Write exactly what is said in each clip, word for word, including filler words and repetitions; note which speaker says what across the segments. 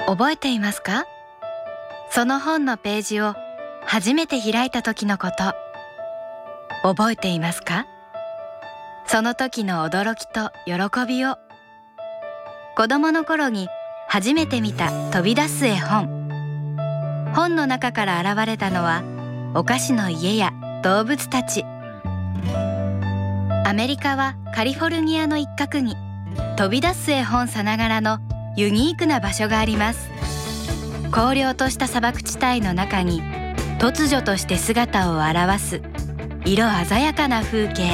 Speaker 1: 覚えていますか？その本のページを初めて開いた時のこと。覚えていますか？その時の驚きと喜びを。子供の頃に初めて見た飛び出す絵本。本の中から現れたのはお菓子の家や動物たち。アメリカはカリフォルニアの一角に飛び出す絵本さながらのユニークな場所があります。荒涼とした砂漠地帯の中に突如として姿を現す色鮮やかな風景。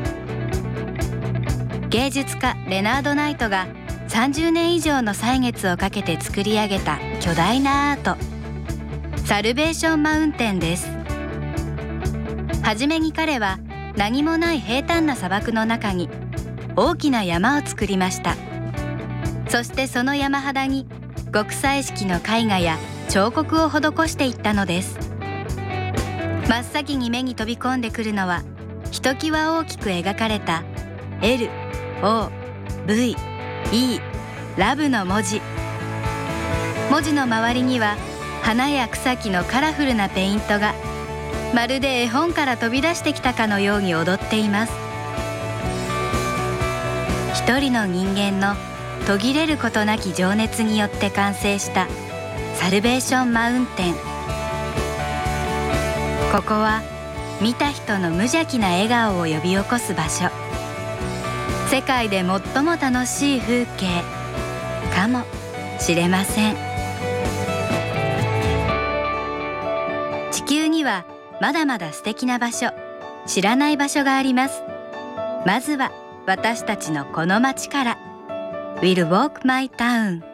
Speaker 1: 芸術家レナード・ナイトがさんじゅうねん以上の歳月をかけて作り上げた巨大なアート、サルベーションマウンテンです。はじめに彼は何もない平坦な砂漠の中に大きな山を作りました。そしてその山肌に極彩色の絵画や彫刻を施していったのです。真っ先に目に飛び込んでくるのはひときわ大きく描かれた エルオーブイイー ラブの文字。文字の周りには花や草木のカラフルなペイントがまるで絵本から飛び出してきたかのように踊っています。一人の人間の途切れることなき情熱によって完成したサルベーションマウンテン。ここは見た人の無邪気な笑顔を呼び起こす場所。世界で最も楽しい風景かもしれません。地球にはまだまだ素敵な場所、知らない場所があります。まずは私たちのこの街から。We'll walk my town。